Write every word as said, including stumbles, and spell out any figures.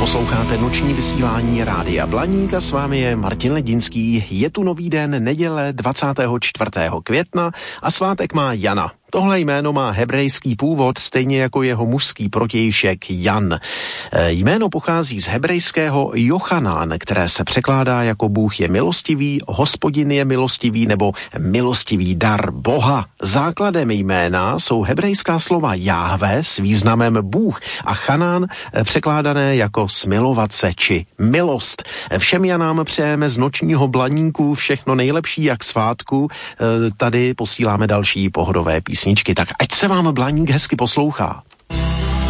Posloucháte noční vysílání Rádia Blaník a s vámi je Martin Ledinský. Je tu nový den, neděle dvacátého čtvrtého května a svátek má Jana. Tohle jméno má hebrejský původ, stejně jako jeho mužský protějšek Jan. Jméno pochází z hebrejského Jochanán, které se překládá jako Bůh je milostivý, Hospodin je milostivý nebo milostivý dar Boha. Základem jména jsou hebrejská slova Jáhve s významem Bůh a Chanán překládané jako smilovat se či milost. Všem Janám přejeme z nočního Blaníku všechno nejlepší jak svátku. Tady posíláme další pohodové písničky. Tak ať se vám Blaník hezky poslouchá.